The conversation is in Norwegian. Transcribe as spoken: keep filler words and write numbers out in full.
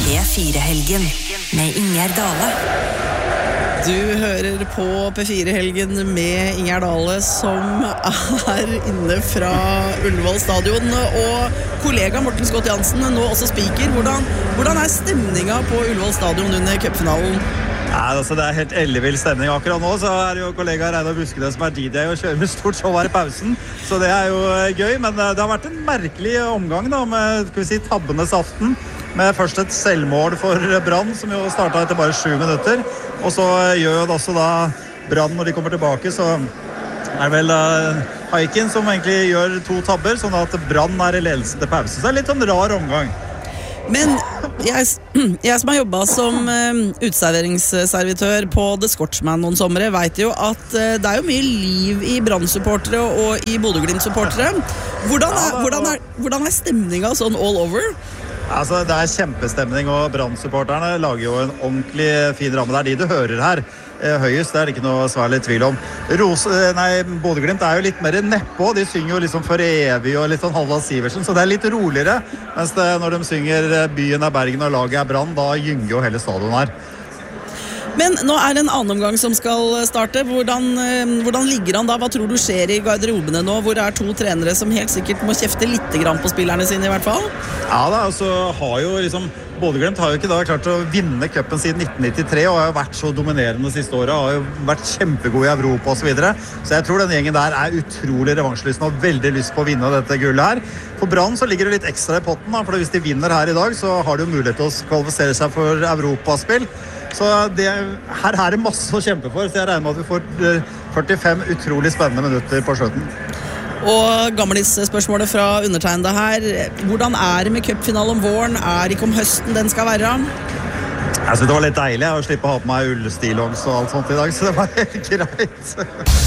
P fire-helgen med Ingjerd Dale. Du hører på P fire-helgen med Ingjerd Dale, som er inne fra Ullevål stadion. Og kollega Morten Scott Jansen, nå også speaker. Hvordan, hvordan er stemningen på Ullevål stadion under cupfinalen? Ja, altså det er helt ellevill stemning akkurat nå, så er det jo kollega Reidar Buskenes som er D J og kjører med stort show her i pausen, så det er jo gøy, men det har vært en merkelig omgang da, med skal vi si, tabbenes aften, med først et selvmål for Brann, som jo startet etter bare sju minutter, og så gjør det også da Brann når de kommer tilbake, så er det vel uh, Haikin som egentlig gjør to tabber, sånn at Brann er i ledelse til pause, så det er litt en rar omgang. Men jeg, jeg som har jobbet som uh, utserveringsservitør på The Scotsman noen somre, vet jo at uh, det er jo mye liv i Brann-supportere og i Bodø-Glimt-supportere. Hvordan er, hvordan er, hvordan er stemningen sånn all over? Altså, det er kjempestemning, og Brann-supporterne lager jo en ordentlig fin ramme. Det er de du hører her. Høyest, det er det ikke noe særlig tvil om. Rose, nei, Bodø-Glimt er jo litt mer neppå, de synger jo liksom for evig og litt sånn Halvard Sivertsen, så det er litt roligere, mens det, når de synger byen er Bergen og laget er Brann, da gynger jo hele stadion her. Men nå er det en annen omgang som skal starte. Hvordan, hvordan ligger han da? Hva tror du skjer i garderobene nå, hvor det er to trenere som helt sikkert må kjefte litt grann på spillerne sine i hvert fall? Ja da, altså har jo liksom Bodø-Glimt har jo ikke da klart å vinne cupen siden nitten nittitre og har jo vært så dominerende de siste årene, har jo vært kjempegod i Europa og så videre. Så jeg tror den gjengen der er utrolig revansjelysten og veldig lyst på å vinne dette gullet her. For Brann så ligger det litt ekstra i potten da, for hvis de vinner her i dag så har de jo mulighet til å kvalifisere seg for Europaspill. Så det, her er det masse å kjempe for, så jeg regner med at vi får førtifem utrolig spennende minutter på slutten. Og gamlis-spørsmålet fra undertegnede her, hvordan er det med cupfinale om våren? Er det ikke om høsten den skal være? Jeg synes det var litt deilig å slippe å ha på meg ullstillongs og alt sånt i dag, så det var helt greit.